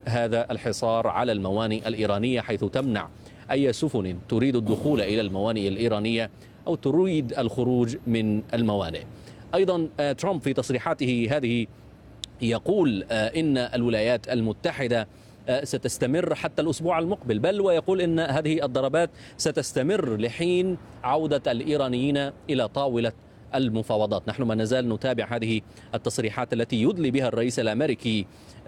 هذا الحصار على الموانئ الإيرانية، حيث تمنع أي سفن تريد الدخول إلى الموانئ الإيرانية أو تريد الخروج من الموانئ. أيضا ترامب في تصريحاته هذه يقول إن الولايات المتحدة ستستمر حتى الأسبوع المقبل، بل ويقول إن هذه الضربات ستستمر لحين عودة الإيرانيين إلى طاولة المفاوضات. نحن ما نزال نتابع هذه التصريحات التي يدلي بها الرئيس الأمريكي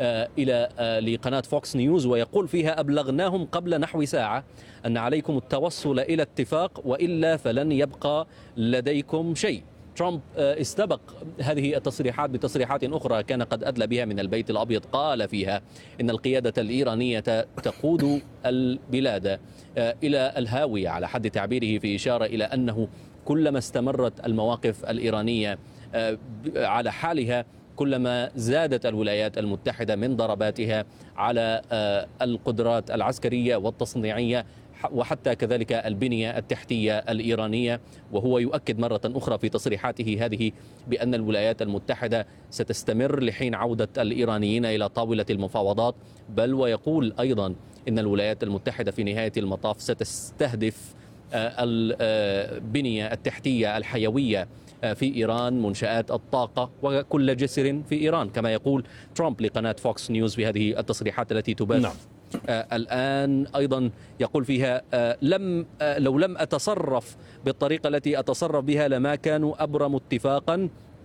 لقناة فوكس نيوز، ويقول فيها: أبلغناهم قبل نحو ساعة أن عليكم التوصل إلى اتفاق وإلا فلن يبقى لديكم شيء. ترامب استبق هذه التصريحات بتصريحات أخرى كان قد أدلى بها من البيت الأبيض، قال فيها إن القيادة الإيرانية تقود البلاد إلى الهاوية على حد تعبيره، في إشارة إلى أنه كلما استمرت المواقف الإيرانية على حالها كلما زادت الولايات المتحدة من ضرباتها على القدرات العسكرية والتصنيعية وحتى كذلك البنية التحتية الإيرانية. وهو يؤكد مرة أخرى في تصريحاته هذه بأن الولايات المتحدة ستستمر لحين عودة الإيرانيين إلى طاولة المفاوضات، بل ويقول أيضا إن الولايات المتحدة في نهاية المطاف ستستهدف البنية التحتية الحيوية في إيران، منشآت الطاقة وكل جسر في إيران، كما يقول ترامب لقناة فوكس نيوز في هذه التصريحات التي تبث الآن. أيضا يقول فيها: لو لم أتصرف بالطريقة التي أتصرف بها لما كانوا أبرموا اتفاقا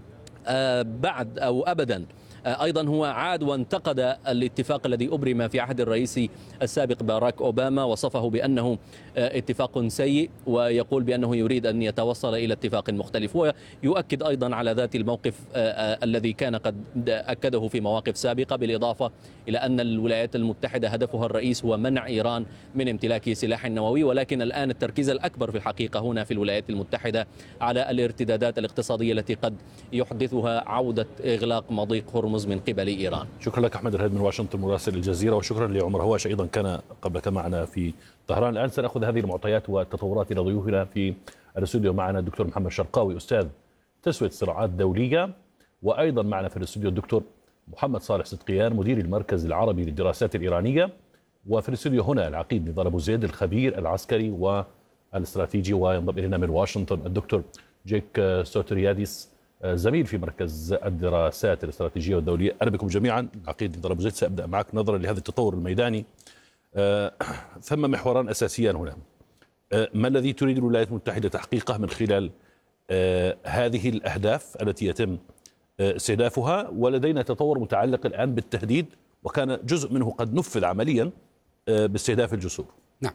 بعد أو أبدا. أيضا هو عاد وانتقد الاتفاق الذي أبرم في عهد الرئيس السابق باراك أوباما، وصفه بأنه اتفاق سيء، ويقول بأنه يريد أن يتوصل إلى اتفاق مختلف. ويؤكد أيضا على ذات الموقف الذي كان قد أكده في مواقف سابقة، بالإضافة إلى أن الولايات المتحدة هدفها الرئيس هو منع إيران من امتلاك سلاح نووي، ولكن الآن التركيز الأكبر في الحقيقة هنا في الولايات المتحدة على الارتدادات الاقتصادية التي قد يحدثها عودة إغلاق مضيق هرمز من قبل إيران. شكرا لك أحمد الهيد من واشنطن مراسل الجزيرة، وشكرا لعمر هواش أيضا كان قبلك معنا في طهران. الآن سنأخذ هذه المعطيات والتطورات إلى ضيوفنا في الاستوديو. معنا الدكتور محمد شرقاوي أستاذ تسوية صراعات دولية، وأيضا معنا في الاستوديو الدكتور محمد صالح صدقيان مدير المركز العربي للدراسات الإيرانية، وفي الاستوديو هنا العقيد نضال أبو زيد الخبير العسكري والاستراتيجي، وينضم إلينا من واشنطن الدكتور جيك سوترياديس زميل في مركز الدراسات الاستراتيجية والدولية. أهلا بكم جميعا. عقيد نضال أبو زيد، سأبدأ معك. نظرا لهذا التطور الميداني ثم محوران أساسيان هنا: ما الذي تريد الولايات المتحدة تحقيقه من خلال هذه الأهداف التي يتم استهدافها؟ ولدينا تطور متعلق الآن بالتهديد، وكان جزء منه قد نفذ عمليا باستهداف الجسور. نعم،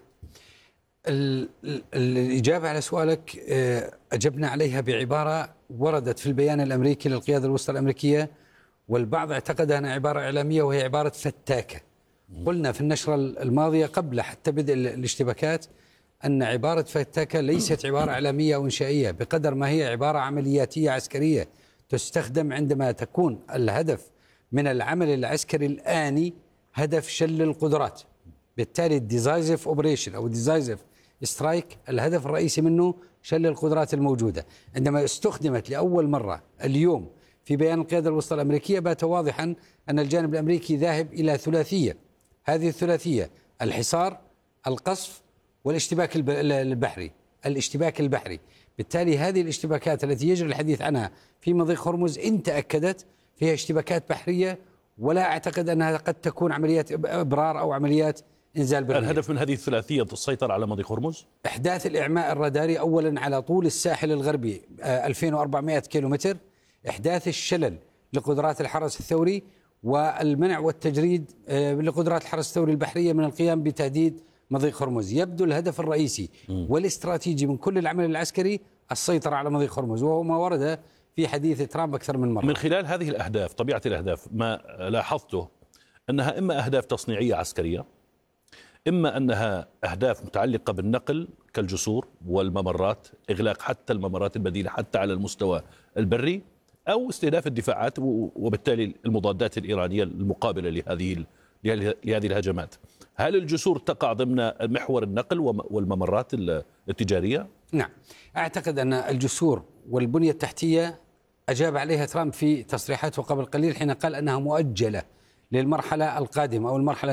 الإجابة على سؤالك أجبنا عليها بعبارة وردت في البيان الأمريكي للقيادة الوسطى الأمريكية، والبعض اعتقدها أنها عبارة إعلامية، وهي عبارة فتاكة. قلنا في النشرة الماضية قبل حتى بدء الاشتباكات أن عبارة فتاكة ليست عبارة إعلامية أو إنشائية، بقدر ما هي عبارة عملياتية عسكرية تستخدم عندما تكون الهدف من العمل العسكري الآني هدف شل القدرات. بالتالي الديزايزف اوبريشن او الديزايزف سترايك الهدف الرئيسي منه شل القدرات الموجودة. عندما استخدمت لأول مرة اليوم في بيان القيادة الوسطى الأمريكية، بات واضحا أن الجانب الأمريكي ذاهب إلى ثلاثية. هذه الثلاثية: الحصار، القصف، والاشتباك البحري. الاشتباك البحري. بالتالي هذه الاشتباكات التي يجري الحديث عنها في مضيق هرمز إن تأكدت فيها اشتباكات بحرية، ولا أعتقد أنها قد تكون عمليات إبرار أو عمليات إنزال برية. الهدف من هذه الثلاثية السيطرة على مضيق هرمز؟ إحداث الإعماء الراداري أولا على طول الساحل الغربي 2400 كيلومتر، إحداث الشلل لقدرات الحرس الثوري، والمنع والتجريد لقدرات الحرس الثوري البحرية من القيام بتهديد مضيق هرمز. يبدو الهدف الرئيسي والاستراتيجي من كل العمل العسكري السيطرة على مضيق هرمز، وهو ما ورد في حديث ترامب أكثر من مرة. من خلال هذه الأهداف، طبيعة الأهداف ما لاحظته أنها إما أهداف تصنيعية عسكرية، إما أنها أهداف متعلقة بالنقل كالجسور والممرات، إغلاق حتى الممرات البديلة حتى على المستوى البري، أو استهداف الدفاعات وبالتالي المضادات الإيرانية المقابلة لهذه الهجمات. هل الجسور تقع ضمن محور النقل والممرات التجارية؟ نعم، أعتقد أن الجسور والبنية التحتية أجاب عليها ترامب في تصريحاته قبل قليل حين قال أنها مؤجلة للمرحلة القادمة أو المرحلة